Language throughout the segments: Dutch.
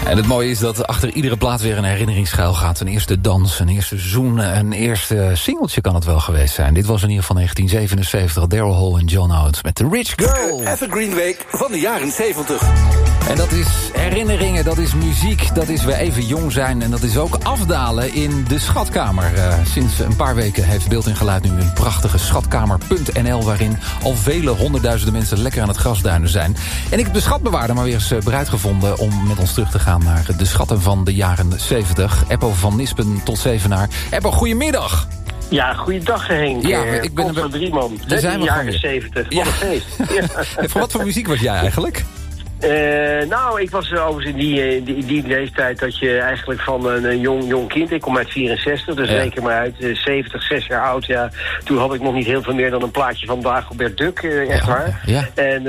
En het mooie is dat achter iedere plaat weer een herinnering schuil gaat. Een eerste dans, een eerste zoen, een eerste singeltje kan het wel geweest zijn. Dit was in ieder geval 1977, Daryl Hall en John Oates met The Rich Girl. Evergreen Week van de jaren 70. En dat is herinneringen, dat is muziek, dat is weer even jong zijn. En dat is ook afdalen in de schatkamer. Sinds een paar weken heeft Beeld en Geluid nu een prachtige schatkamer.nl... waarin al vele honderdduizenden mensen lekker aan het grasduinen zijn. En ik heb de schatbewaarder maar weer eens bereid gevonden om met ons terug te gaan naar de schatten van de jaren 70. Eppo van Nispen tot Zevenaar. Eppo, goedemiddag. Ja, goeiedag Henk. Ja, ik ben er 3 man. Daar zijn we jaren 70. Wat een feest. Ja. Voor wat voor muziek was jij eigenlijk? Nou, ik was overigens in die leeftijd dat je eigenlijk van een jong kind... Ik kom uit 64, dus reken maar uit. 70, 6 jaar oud, ja. Toen had ik nog niet heel veel meer dan een plaatje van Dagobert Duck, echt waar. Ja.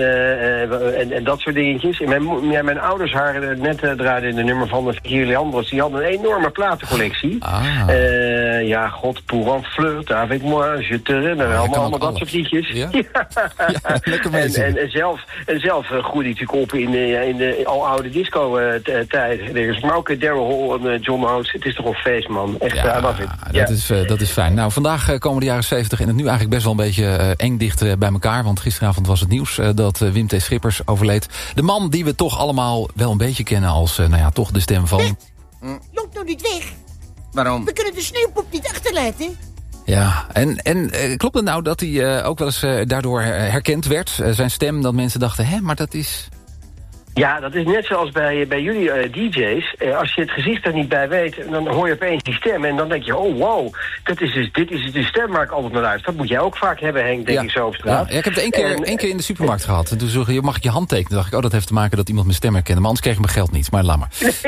En dat soort dingetjes. En mijn ouders waren net draaiden in de nummer van de Vier Leandros. Die hadden een enorme platencollectie. Ja, God, pour un flirt, avec moi, je te renner. Allemaal dat soort liedjes. Ja? Ja, lekker bezig. En zelf groeide ik natuurlijk op in de al oude disco-tijd. Maar ook Daryl Hall en John Oates. Het is toch een feest, man. Echt, dat is fijn. Nou, vandaag komen de jaren 70 en het nu eigenlijk best wel een beetje eng dicht bij elkaar. Want gisteravond was het nieuws dat Wim T. Schippers overleed. De man die we toch allemaal wel een beetje kennen als, toch de stem van... Loop nou niet weg. Waarom? We kunnen de sneeuwpop niet achterlaten. Ja, en klopt het nou dat hij ook wel eens daardoor herkend werd? Zijn stem, dat mensen dachten, maar dat is... Ja, dat is net zoals bij jullie DJ's. Als je het gezicht er niet bij weet, dan hoor je opeens die stem. En dan denk je, oh wow, dit is de stem waar ik altijd naar luister. Dat moet jij ook vaak hebben, Henk, denk ik zo op straat. Ja, ik heb het één keer in de supermarkt gehad. En toen vroeg je, mag ik je hand tekenen? Toen dacht ik, dat heeft te maken dat iemand mijn stem herkende. Maar anders kreeg ik mijn geld niet, maar laat maar.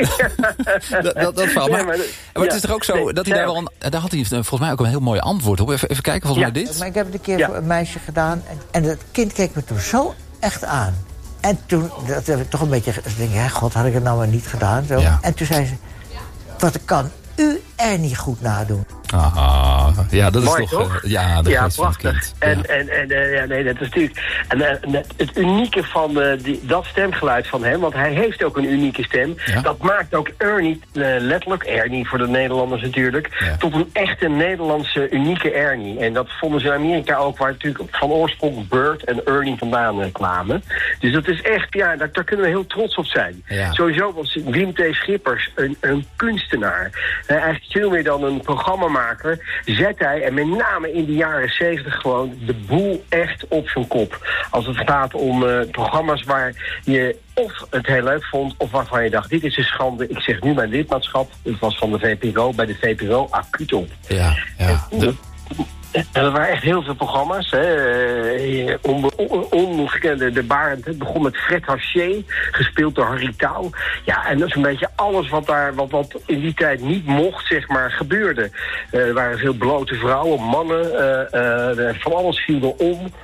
dat verhaal. Maar het is toch ook zo, dat hij daar had hij volgens mij ook een heel mooi antwoord op. Even kijken, volgens mij dit. Maar ik heb het een keer voor een meisje gedaan. En dat kind keek me toen zo echt aan. En toen, dat heb ik toch een beetje... Ik denk, god, had ik het nou maar niet gedaan. Zo. Ja. En toen zei ze, wat kan u er niet goed nadoen? Aha, ja, dat is mooi, toch... de geest van het kind. Nee, dat is natuurlijk... En het unieke van dat stemgeluid van hem... want hij heeft ook een unieke stem... Ja. Dat maakt ook Ernie, letterlijk Ernie voor de Nederlanders natuurlijk... tot een echte Nederlandse unieke Ernie. En dat vonden ze in Amerika ook... waar natuurlijk van oorsprong Bert en Ernie vandaan kwamen. Dus dat is echt... Ja, daar kunnen we heel trots op zijn. Ja. Sowieso was Wim T. Schippers een kunstenaar. Eigenlijk veel meer dan een programmamaker... zet hij, en met name in de jaren 70 gewoon de boel echt op zijn kop. Als het gaat om programma's waar je of het heel leuk vond, of waarvan je dacht, dit is een schande. Ik zeg nu mijn lidmaatschap, het was van de VPRO, bij de VPRO acuut op. Ja. En er waren echt heel veel programma's. Ongekende de Barend. Het begon met Fred Haché, gespeeld door Harry Touw. Ja, en dat is een beetje alles wat in die tijd niet mocht, zeg maar, gebeurde. Er waren veel blote vrouwen, mannen. Van alles viel er om.